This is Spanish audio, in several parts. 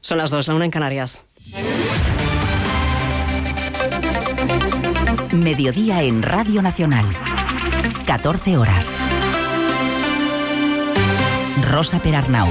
Son las 2, la 1 en Canarias. Mediodía en Radio Nacional. 14 horas. Rosa Perarnau.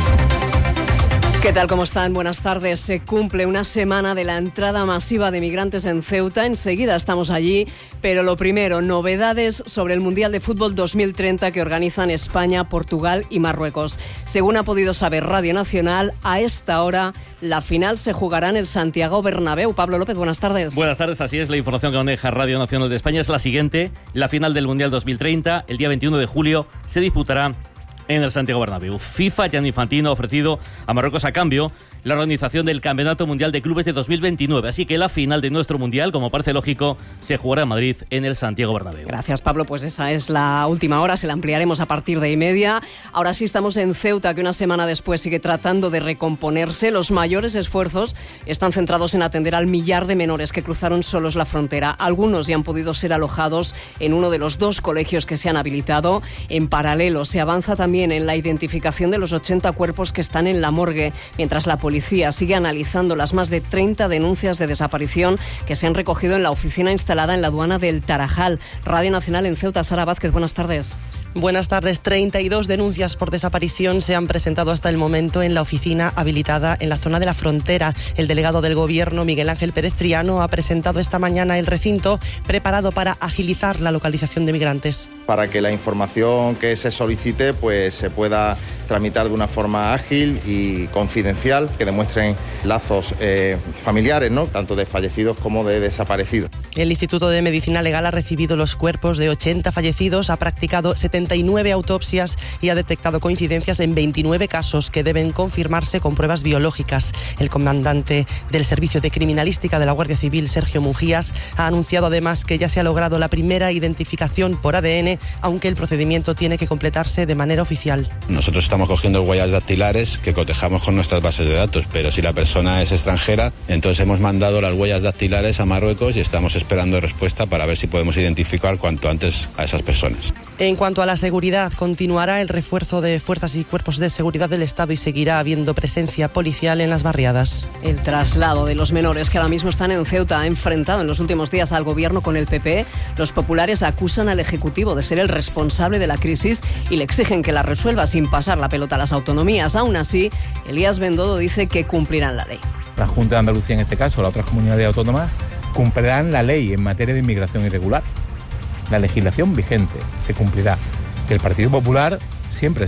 ¿Qué tal? ¿Cómo están? Buenas tardes. Se cumple una semana de la entrada masiva de migrantes en Ceuta. Enseguida estamos allí, pero lo primero, novedades sobre el Mundial de Fútbol 2030 que organizan España, Portugal y Marruecos. Según ha podido saber Radio Nacional, a esta hora la final se jugará en el Santiago Bernabéu. Pablo López, buenas tardes. Buenas tardes, así es. La información que maneja Radio Nacional de España es la siguiente. La final del Mundial 2030, el día 21 de julio, se disputará en el Santiago Bernabéu. FIFA, Gianni Infantino, ha ofrecido a Marruecos a cambio la organización del Campeonato Mundial de Clubes de 2029. Así que la final de nuestro Mundial, como parece lógico, se jugará en Madrid, en el Santiago Bernabéu. Gracias, Pablo. Pues esa es la última hora, se la ampliaremos a partir de 1:30. Ahora sí estamos en Ceuta, que una semana después sigue tratando de recomponerse. Los mayores esfuerzos están centrados en atender al millar de menores que cruzaron solos la frontera. Algunos ya han podido ser alojados en uno de los 2 colegios que se han habilitado. En paralelo, se avanza también en la identificación de los 80 cuerpos que están en la morgue, mientras la policía sigue analizando las más de 30 denuncias de desaparición que se han recogido en la oficina instalada en la aduana del Tarajal. Radio Nacional en Ceuta, Sara Vázquez, buenas tardes. Buenas tardes. 32 denuncias por desaparición se han presentado hasta el momento en la oficina habilitada en la zona de la frontera. El delegado del Gobierno, Miguel Ángel Pérez Triano, ha presentado esta mañana el recinto preparado para agilizar la localización de migrantes. Para que la información que se solicite pues se pueda tramitar de una forma ágil y confidencial, que demuestren lazos familiares, ¿no?, tanto de fallecidos como de desaparecidos. El Instituto de Medicina Legal ha recibido los cuerpos de 80 fallecidos, ha practicado 79 autopsias y ha detectado coincidencias en 29 casos que deben confirmarse con pruebas biológicas. El comandante del Servicio de Criminalística de la Guardia Civil, Sergio Mujías, ha anunciado además que ya se ha logrado la primera identificación por ADN, aunque el procedimiento tiene que completarse de manera oficial. Nosotros estamos cogiendo huellas dactilares que cotejamos con nuestras bases de datos, pero si la persona es extranjera, entonces hemos mandado las huellas dactilares a Marruecos y estamos esperando respuesta para ver si podemos identificar cuanto antes a esas personas. En cuanto a la seguridad, continuará el refuerzo de fuerzas y cuerpos de seguridad del Estado y seguirá habiendo presencia policial en las barriadas. El traslado de los menores que ahora mismo están en Ceuta ha enfrentado en los últimos días al Gobierno con el PP. Los populares acusan al Ejecutivo de ser el responsable de la crisis y le exigen que la resuelva sin pasar la pelota a las autonomías. Aún así, Elías Bendodo dice que cumplirán la ley. La Junta de Andalucía, en este caso, las otras comunidades autónomas, cumplirán la ley en materia de inmigración irregular. La legislación vigente se cumplirá. Que el Partido Popular siempre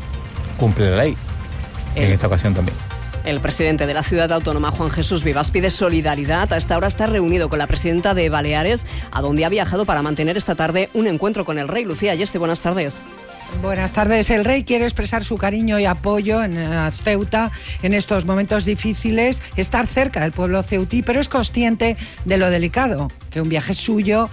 cumple la ley. En esta ocasión también. El presidente de la ciudad autónoma, Juan Jesús Vivas, pide solidaridad. A esta hora está reunido con la presidenta de Baleares, a donde ha viajado para mantener esta tarde un encuentro con el rey. Lucía Ayeste, buenas tardes. Buenas tardes. El rey quiere expresar su cariño y apoyo en Ceuta en estos momentos difíciles, estar cerca del pueblo ceutí, pero es consciente de lo delicado que un viaje suyo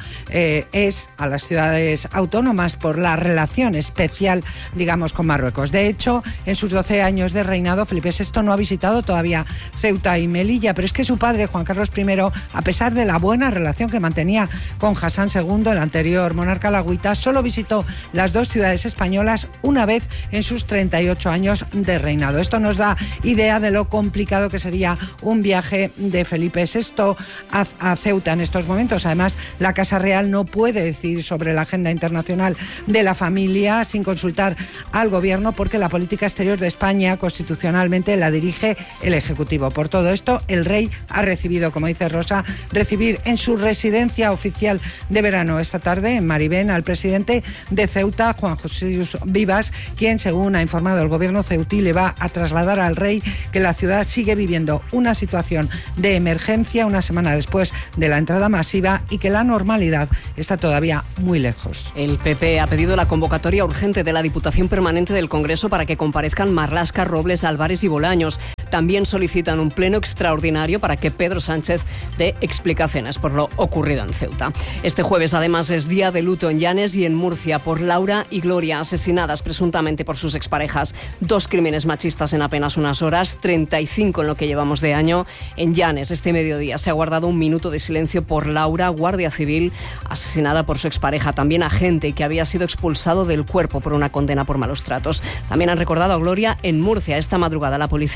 es a las ciudades autónomas por la relación especial, digamos, con Marruecos. De hecho, en sus 12 años de reinado, Felipe VI no ha visitado todavía Ceuta y Melilla, pero es que su padre, Juan Carlos I, a pesar de la buena relación que mantenía con Hassan II, el anterior monarca alagüita, solo visitó las 2 ciudades españolas una vez en sus 38 años de reinado. Esto nos da idea de lo complicado que sería un viaje de Felipe VI a Ceuta en estos momentos. Además, la Casa Real no puede decidir sobre la agenda internacional de la familia sin consultar al Gobierno, porque la política exterior de España constitucionalmente la dirige el Ejecutivo. Por todo esto, el rey ha recibido, como dice Rosa, recibir en su residencia oficial de verano esta tarde en Maribén al presidente de Ceuta, Juan Jesús Vivas, quien, según ha informado el Gobierno ceutí, le va a trasladar al rey que la ciudad sigue viviendo una situación de emergencia una semana después de la entrada masiva y que la normalidad está todavía muy lejos. El PP ha pedido la convocatoria urgente de la Diputación Permanente del Congreso para que comparezcan Marlaska, Robles, Álvarez y Bolaños. También solicitan un pleno extraordinario para que Pedro Sánchez dé explicaciones por lo ocurrido en Ceuta. Este jueves, además, es día de luto en Llanes y en Murcia por Laura y Gloria, asesinadas presuntamente por sus exparejas. 2 crímenes machistas en apenas unas horas, 35 en lo que llevamos de año. En Llanes, este mediodía, se ha guardado un minuto de silencio por Laura, guardia civil, asesinada por su expareja. También agente que había sido expulsado del cuerpo por una condena por malos tratos. También han recordado a Gloria en Murcia. Esta madrugada la policía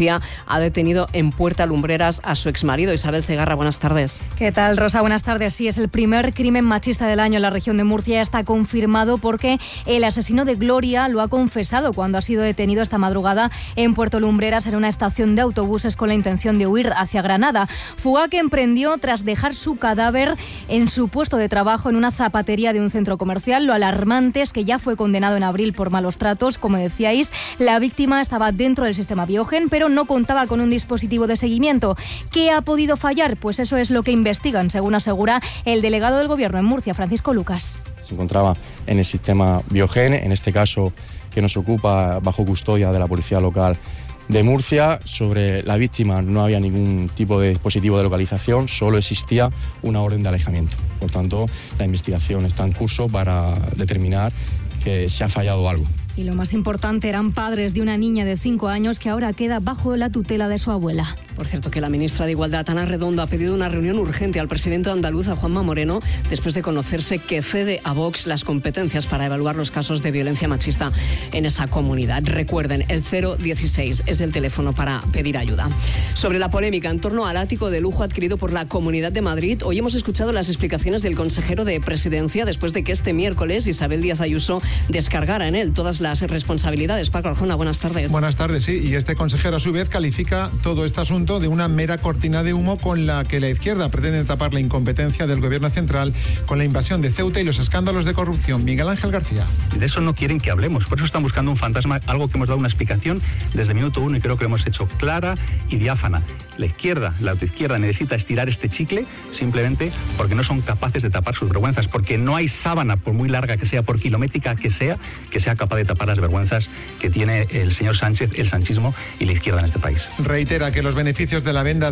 ha detenido en Puerta Lumbreras a su exmarido. Isabel Cegarra, buenas tardes. ¿Qué tal, Rosa? Buenas tardes. Sí, es el primer crimen machista del año en la región de Murcia. Está confirmado porque el asesino de Gloria lo ha confesado cuando ha sido detenido esta madrugada en Puerto Lumbreras en una estación de autobuses con la intención de huir hacia Granada. Fuga que emprendió tras dejar su cadáver en su puesto de trabajo en una zapatería de un centro comercial. Lo alarmante es que ya fue condenado en abril por malos tratos. Como decíais, la víctima estaba dentro del sistema Biogen, pero no contaba con un dispositivo de seguimiento. ¿Qué ha podido fallar? Pues eso es lo que investigan, según asegura el delegado del Gobierno en Murcia, Francisco Lucas. Se encontraba en el sistema Biogen, en este caso que nos ocupa bajo custodia de la Policía Local de Murcia. Sobre la víctima no había ningún tipo de dispositivo de localización, solo existía una orden de alejamiento. Por tanto, la investigación está en curso para determinar que se ha fallado algo. Y lo más importante, eran padres de una niña de 5 años que ahora queda bajo la tutela de su abuela. Por cierto, que la ministra de Igualdad, Ana Redondo, ha pedido una reunión urgente al presidente andaluz, a Juanma Moreno, después de conocerse que cede a Vox las competencias para evaluar los casos de violencia machista en esa comunidad. Recuerden, el 016 es el teléfono para pedir ayuda. Sobre la polémica en torno al ático de lujo adquirido por la Comunidad de Madrid, hoy hemos escuchado las explicaciones del consejero de Presidencia después de que este miércoles Isabel Díaz Ayuso descargara en él todas las responsabilidades. Paco Arjona, buenas tardes. Buenas tardes, sí. Y este consejero a su vez califica todo este asunto de una mera cortina de humo con la que la izquierda pretende tapar la incompetencia del gobierno central con la invasión de Ceuta y los escándalos de corrupción. Miguel Ángel García. De eso no quieren que hablemos, por eso están buscando un fantasma, algo que hemos dado una explicación desde el minuto 1 y creo que lo hemos hecho clara y diáfana. La autoizquierda necesita estirar este chicle simplemente porque no son capaces de tapar sus vergüenzas, porque no hay sábana, por muy larga que sea, por kilométrica que sea capaz de tapar las vergüenzas que tiene el señor Sánchez, el sanchismo y la izquierda en este país. Reitera que los beneficios de la venta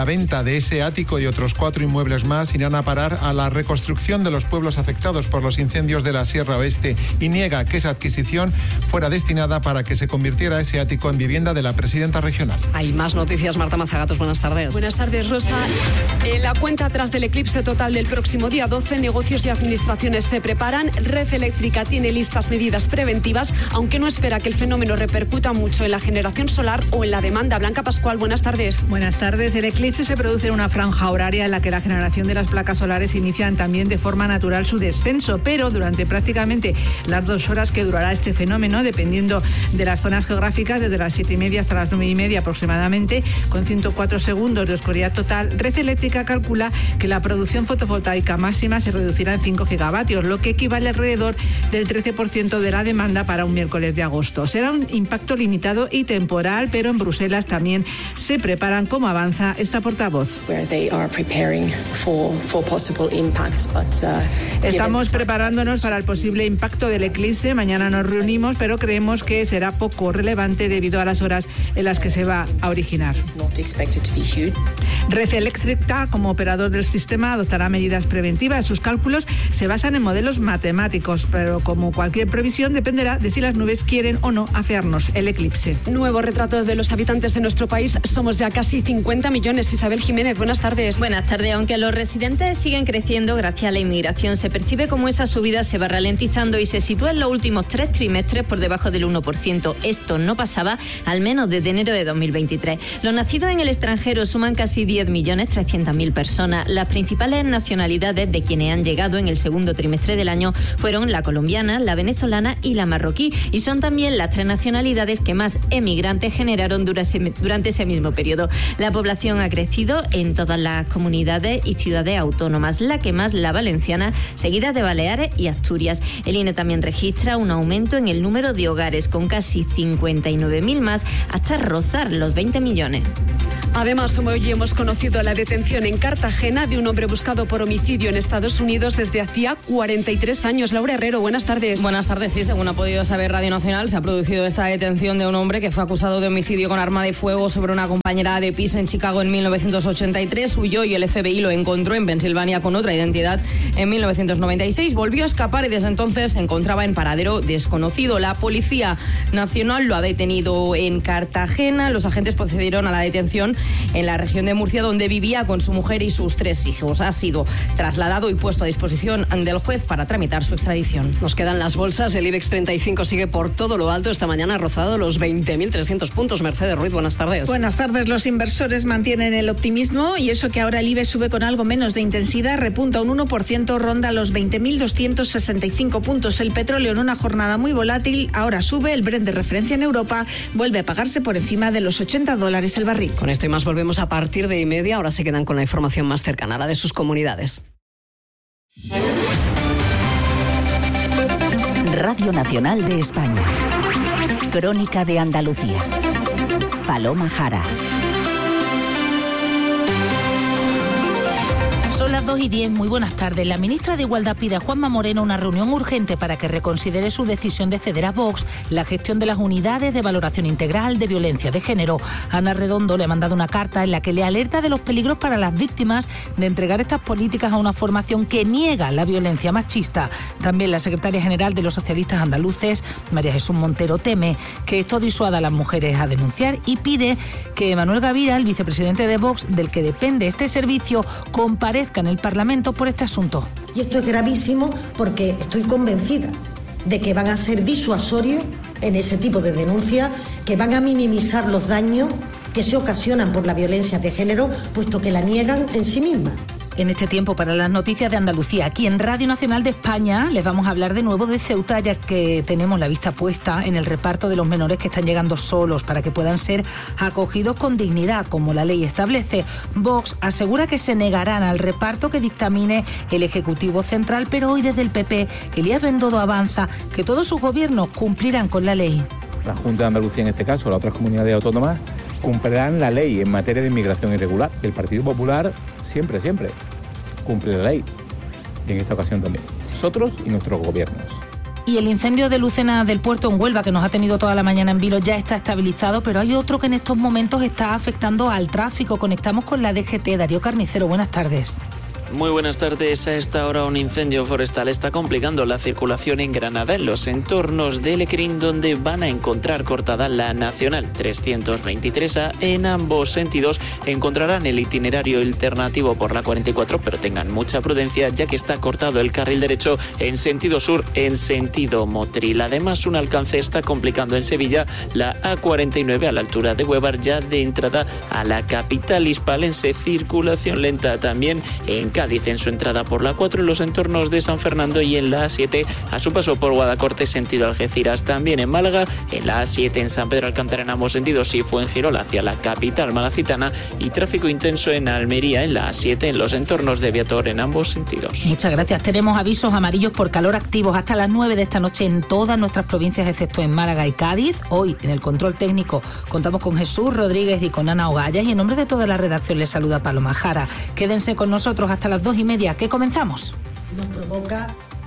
de ese ático y otros 4 inmuebles más irán a parar a la reconstrucción de los pueblos afectados por los incendios de la Sierra Oeste y niega que esa adquisición fuera destinada para que se convirtiera ese ático en vivienda de la presidenta regional. Hay más noticias. Marta Mazagatos, buenas tardes. Buenas tardes, Rosa. En la cuenta atrás del eclipse total del próximo día 12, negocios y administraciones se preparan. Red Eléctrica tiene listas medidas preventivas, aunque no espera que el fenómeno repercuta mucho en la generación solar o en la demanda. Blanca Pascual, buenas tardes. Buenas tardes. El eclipse se produce en una franja horaria en la que la generación de las placas solares inician también de forma natural su descenso, pero durante prácticamente las 2 horas que durará este fenómeno, dependiendo de las zonas geográficas, desde las 7:30 hasta las 9:30 aproximadamente, con 104 segundos de oscuridad total, Red Eléctrica calcula que la producción fotovoltaica máxima se reducirá en 5 gigavatios, lo que equivale alrededor del 13% de la demanda para un miércoles de agosto. Será un impacto limitado y temporal, pero en Bruselas también se preparan, como avanza esta portavoz. Estamos preparándonos para el posible impacto del eclipse. Mañana nos reunimos, pero creemos que será poco relevante debido a las horas en las que se va a originar. Red Eléctrica, como operador del sistema, adoptará medidas preventivas. Sus cálculos se basan en modelos matemáticos, pero como cualquier previsión dependerá de si las nubes quieren o no afearnos el eclipse. Nuevo retrato de los habitantes de nuestro país. Somos ya casi 50 millones. Isabel Jiménez, buenas tardes. Buenas tardes. Aunque los residentes siguen creciendo gracias a la inmigración, se percibe como esa subida se va ralentizando y se sitúa en los últimos 3 trimestres por debajo del 1%. Esto no pasaba al menos desde enero de 2023. Los nacidos en el extranjero suman casi 10.300.000 personas. Las principales nacionalidades de quienes han llegado en el segundo trimestre del año fueron la colombiana, la venezolana y la marroquí, y son también las 3 nacionalidades que más emigrantes generaron durante ese mismo periodo. La población ha crecido en todas las comunidades y ciudades autónomas, la que más la valenciana, seguida de Baleares y Asturias. El INE también registra un aumento en el número de hogares, con casi 59.000 más, hasta rozar los 20 millones. Además, hoy hemos conocido la detención en Cartagena de un hombre buscado por homicidio en Estados Unidos desde hacía 43 años. Laura Herrero, buenas tardes. Buenas tardes, sí, según ha podido saber Radio Nacional, se ha producido esta detención de un hombre que fue acusado de homicidio con arma de fuego sobre una compañera compañera de piso en Chicago en 1983, huyó y el FBI lo encontró en Pensilvania con otra identidad en 1996. Volvió a escapar y desde entonces se encontraba en paradero desconocido. La Policía Nacional lo ha detenido en Cartagena. Los agentes procedieron a la detención en la región de Murcia, donde vivía con su mujer y sus 3 hijos. Ha sido trasladado y puesto a disposición del juez para tramitar su extradición. Nos quedan las bolsas. El IBEX 35 sigue por todo lo alto. Esta mañana ha rozado los 20.300 puntos. Mercedes Ruiz, buenas tardes. Buenas tardes. Los inversores mantienen el optimismo y eso que ahora el IBEX sube con algo menos de intensidad, repunta un 1%, ronda los 20.265 puntos. El petróleo en una jornada muy volátil ahora sube. El Brent de referencia en Europa vuelve a pagarse por encima de los $80 el barril. Con esto y más volvemos a partir de 1:30. Ahora se quedan con la información más cercana, la de sus comunidades. Radio Nacional de España. Crónica de Andalucía. Paloma Jara. Son las 2:10, muy buenas tardes. La ministra de Igualdad pide a Juanma Moreno una reunión urgente para que reconsidere su decisión de ceder a Vox la gestión de las unidades de valoración integral de violencia de género. Ana Redondo le ha mandado una carta en la que le alerta de los peligros para las víctimas de entregar estas políticas a una formación que niega la violencia machista. También la secretaria general de los socialistas andaluces, María Jesús Montero, teme que esto disuada a las mujeres a denunciar y pide que Manuel Gavira, el vicepresidente de Vox, del que depende este servicio, comparezca en el Parlamento por este asunto. Y esto es gravísimo porque estoy convencida de que van a ser disuasorios en ese tipo de denuncias, que van a minimizar los daños que se ocasionan por la violencia de género, puesto que la niegan en sí misma. En este tiempo para las noticias de Andalucía, aquí en Radio Nacional de España, les vamos a hablar de nuevo de Ceuta, ya que tenemos la vista puesta en el reparto de los menores que están llegando solos para que puedan ser acogidos con dignidad, como la ley establece. Vox asegura que se negarán al reparto que dictamine el Ejecutivo Central, pero hoy desde el PP, Elías Bendodo avanza que todos sus gobiernos cumplirán con la ley. La Junta de Andalucía, en este caso, las otras comunidades autónomas, cumplirán la ley en materia de inmigración irregular. El Partido Popular siempre cumple la ley. Y en esta ocasión también. Nosotros y nuestros gobiernos. Y el incendio de Lucena del Puerto en Huelva, que nos ha tenido toda la mañana en vilo, ya está estabilizado, pero hay otro que en estos momentos está afectando al tráfico. Conectamos con la DGT. Darío Carnicero, buenas tardes. Muy buenas tardes. A esta hora un incendio forestal está complicando la circulación en Granada, en los entornos de Lecrín, donde van a encontrar cortada la Nacional 323A. En ambos sentidos encontrarán el itinerario alternativo por la 44, pero tengan mucha prudencia ya que está cortado el carril derecho en sentido sur, en sentido Motril. Además, un alcance está complicando en Sevilla la A49 a la altura de Huevar, ya de entrada a la capital hispalense. Circulación lenta también en Cádiz en su entrada por la 4 en los entornos de San Fernando y en la A7 a su paso por Guadacorte sentido Algeciras. También en Málaga, en la A7 en San Pedro Alcántara en ambos sentidos y Fuengirola hacia la capital malacitana, y tráfico intenso en Almería en la A7 en los entornos de Viator en ambos sentidos. Muchas gracias. Tenemos avisos amarillos por calor activos hasta las 9 de esta noche en todas nuestras provincias excepto en Málaga y Cádiz. Hoy en el control técnico contamos con Jesús Rodríguez y con Ana Ogallas, y en nombre de toda la redacción les saluda Paloma Jara. Quédense con nosotros hasta las 2:30, que comenzamos. Nos provoca...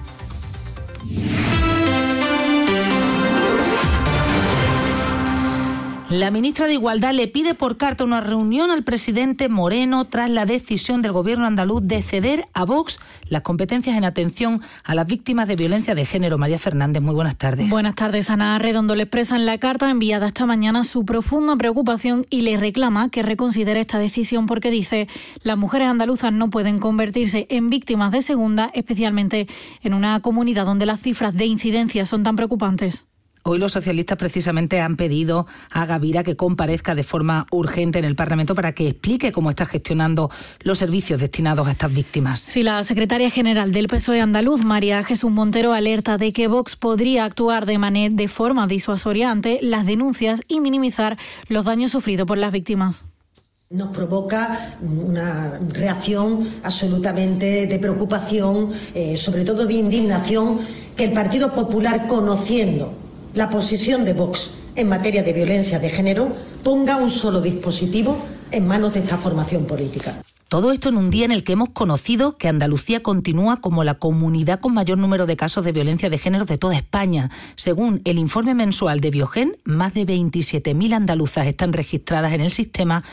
La ministra de Igualdad le pide por carta una reunión al presidente Moreno tras la decisión del gobierno andaluz de ceder a Vox las competencias en atención a las víctimas de violencia de género. María Fernández, muy buenas tardes. Buenas tardes. Ana Redondo le expresa en la carta enviada esta mañana su profunda preocupación y le reclama que reconsidere esta decisión porque dice: las mujeres andaluzas no pueden convertirse en víctimas de segunda, especialmente en una comunidad donde las cifras de incidencia son tan preocupantes. Hoy los socialistas precisamente han pedido a Gavira que comparezca de forma urgente en el Parlamento para que explique cómo está gestionando los servicios destinados a estas víctimas. Sí, la secretaria general del PSOE andaluz, María Jesús Montero, alerta de que Vox podría actuar de forma disuasoria ante las denuncias y minimizar los daños sufridos por las víctimas. Nos provoca una reacción absolutamente de preocupación, sobre todo de indignación, que el Partido Popular, conociendo la posición de Vox en materia de violencia de género, ponga un solo dispositivo en manos de esta formación política. Todo esto en un día en el que hemos conocido que Andalucía continúa como la comunidad con mayor número de casos de violencia de género de toda España. Según el informe mensual de Biogen, más de 27.000 andaluzas están registradas en el sistema